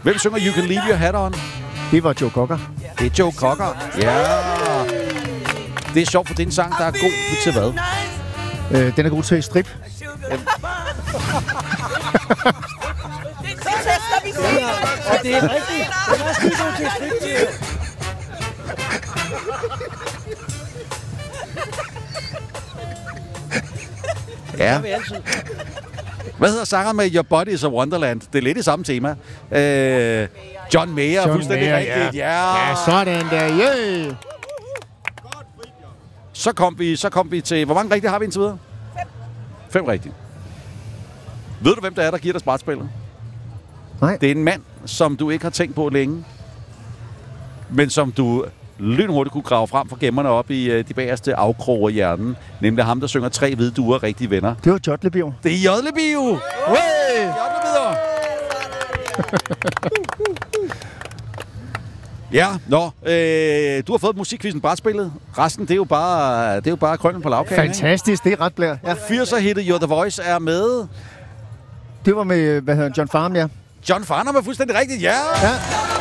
Hvem synger You Can Leave Your Hat On? Det var Joe Cocker. Det er Joe Cocker. Ja. Det er sjovt, for det er en sang, der er god til hvad? Den er god til strip. Og det er rigtigt. Den er skide god til strip. Ja. Det vi altid. Hvad hedder sangeren med Your Body is a Wonderland? Det er lidt det samme tema. John Mayer, fuldstændig Mayer, rigtigt. Ja. Ja, sådan der. Yeah. Så kom vi til... Hvor mange rigtige har vi indtil videre? 5 rigtige. Ved du, hvem der giver dig brætspillet? Nej. Det er en mand, som du ikke har tænkt på længe, men som du lynhurtigt kunne grave frem fra gemmerne op i de bagerste afkroge af hjernen. Nemlig ham, der synger 3 hvide duer, rigtige venner. Det var Jodlebio. Det er Jodlebio! Hey! Jodlebio! Ja, du har fået musikquizzen brætspillet. Resten, det er jo bare krønnen på lavkagen. Fantastisk, det er ret blær. Ja. 80'er-hittet You're The Voice er med... Det var med, John Farnham, ja. John Farnham er fuldstændig rigtigt, ja! Ja.